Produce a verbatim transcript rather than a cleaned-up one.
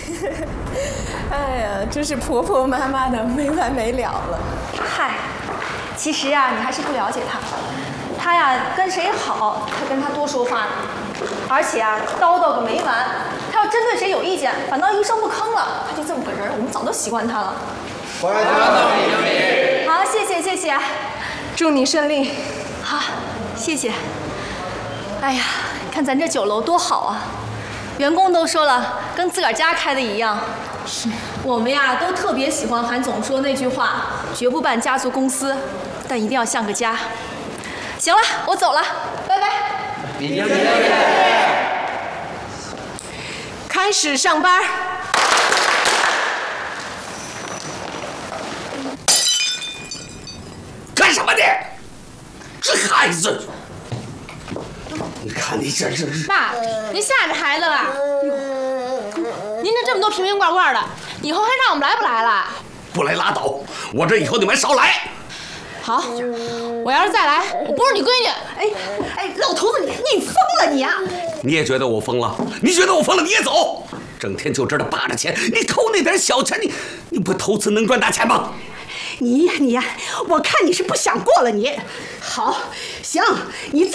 哎呀，真是婆婆妈妈的没完没了了。 嗨，其实呀，你还是不了解他。他呀，跟谁好，他跟他多说话呢。而且啊，叨叨个没完。他要针对谁有意见，反倒一声不吭了。他就这么个人，我们早都习惯他了。 欢迎你。 好，谢谢谢谢， 祝你顺利。 好，谢谢。哎呀，看咱这酒楼多好啊！员工都说了，跟自个儿家开的一样。是。我们呀，都特别喜欢韩总说那句话：绝不办家族公司，但一定要像个家。行了，我走了，拜拜。 明天见。 开始上班。 干什么你？这孩子，你看你这是…… 爸，您吓着孩子了。您这这么多瓶瓶罐罐的，以后还让我们来不来了？ 不来拉倒，我这以后你们少来。 好，我要是再来，我不是你闺女。 哎哎，老头子，你你疯了你呀！ 你也觉得我疯了？你觉得我疯了，你也走。整天就知道扒着钱，你偷那点小钱，你你不投资能赚大钱吗？ 你呀你呀，我看你是不想过了你。好，行，你再